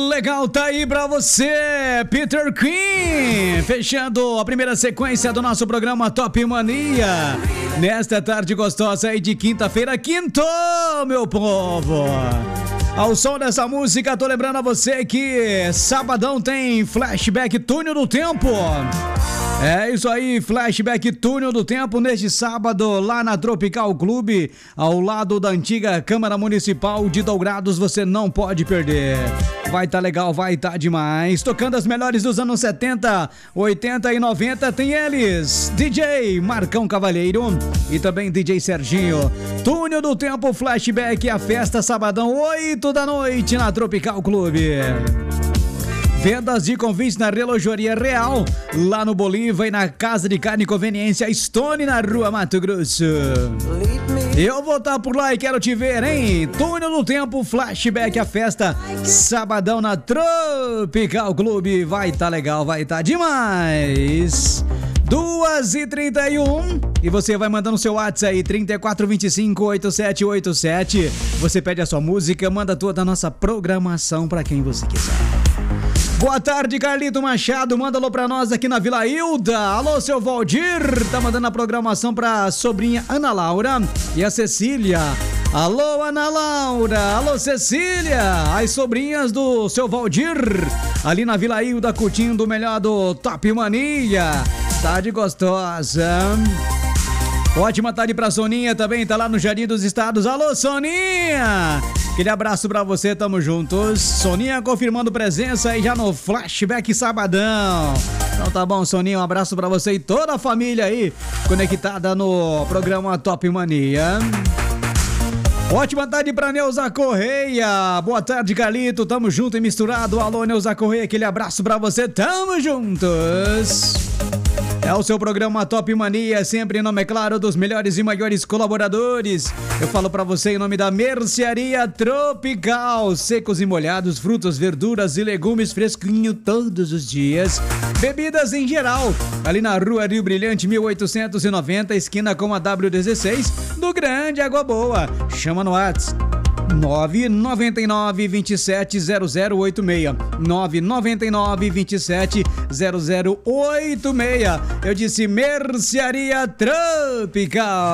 Legal, tá aí pra você, Peter Queen, fechando a primeira sequência do nosso programa Top Mania, nesta tarde gostosa aí de quinta-feira, quinto, meu povo. Ao som dessa música, tô lembrando a você que sabadão tem Flashback Túnel do Tempo. É isso aí, Flashback Túnel do Tempo neste sábado lá na Tropical Clube, ao lado da antiga Câmara Municipal de Dourados, você não pode perder. Vai tá legal, vai tá demais. Tocando as melhores dos anos 70, 80 e 90, tem eles, DJ Marcão Cavalheiro e também DJ Serginho. Túnel do Tempo Flashback, a festa sabadão 8 da noite na Tropical Clube. Vendas de convites na Relojoaria Real, lá no Bolívar e na Casa de Carne e Conveniência Stone, na Rua Mato Grosso. Eu vou estar por lá e quero te ver, hein? Túnel do Tempo, Flashback, a festa, sabadão na Tropical Clube. Vai tá legal, vai tá demais. 2h31 e você vai mandando seu WhatsApp aí, 3425-8787. Você pede a sua música, manda toda a nossa programação pra quem você quiser. Boa tarde, Carlito Machado, manda alô pra nós aqui na Vila Hilda. Alô, seu Valdir, tá mandando a programação pra sobrinha Ana Laura e a Cecília. Alô, Ana Laura, alô, Cecília, as sobrinhas do seu Valdir, ali na Vila Hilda, curtindo o melhor do Top Mania. Tarde gostosa. Ótima tarde pra Soninha também, tá lá no Jardim dos Estados. Alô, Soninha! Aquele abraço pra você, tamo juntos. Soninha confirmando presença aí já no Flashback Sabadão. Então tá bom, Soninha, um abraço pra você e toda a família aí conectada no programa Top Mania. Ótima tarde pra Neuza Correia. Boa tarde, Carlito, tamo junto e misturado. Alô, Neuza Correia, aquele abraço pra você, tamo juntos. É o seu programa Top Mania, sempre em nome, é claro, dos melhores e maiores colaboradores. Eu falo pra você em nome da Mercearia Tropical. Secos e molhados, frutas, verduras e legumes fresquinho todos os dias. Bebidas em geral, ali na Rua Rio Brilhante, 1890, esquina com a W16, do Grande Água Boa. Chama no WhatsApp 999-270086 999-270086. Eu disse Mercearia Tropical.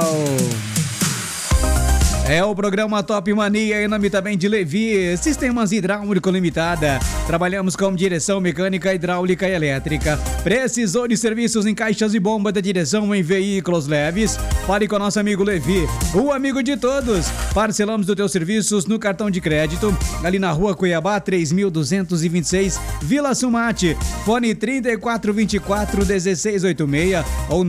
É o programa Top Mania, em nome também de Levi, Sistemas Hidráulico Limitada. Trabalhamos com direção mecânica, hidráulica e elétrica. Precisou de serviços em caixas e bomba de direção em veículos leves? Fale com nosso amigo Levi, o amigo de todos. Parcelamos dos teus serviços no cartão de crédito, ali na Rua Cuiabá, 3226, Vila Sumate. Fone 3424-1686 ou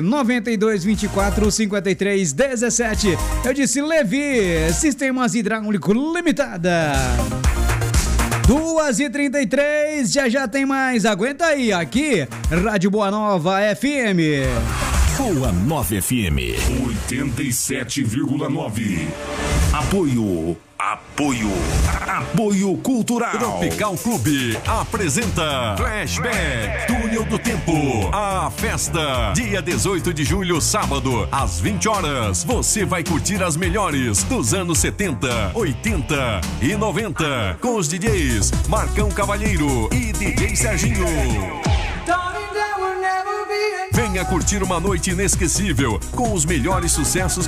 99224-5317. Eu disse Levi, Sistemas Hidráulico Limitada. 2h33, já tem mais. Aguenta aí, aqui, Rádio Boa Nova FM. Boa Nova FM 87,9. Apoio Cultural. Tropical Clube apresenta Flashback Túnel do Tempo. A festa, dia 18 de julho, sábado, às 20 horas. Você vai curtir as melhores dos anos 70, 80 e 90 com os DJs Marcão Cavalheiro e DJ Serginho. Venha curtir uma noite inesquecível com os melhores sucessos